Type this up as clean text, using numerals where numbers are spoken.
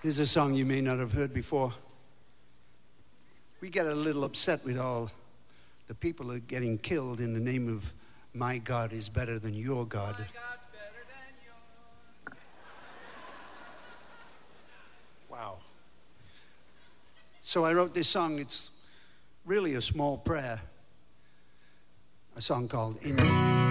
Here's a song you may not have heard before. We get a little upset with all the people that are getting killed in the name of my God is better than your God. My God's better than yours. Wow. So I wrote this song. It's really a small prayer. A song called In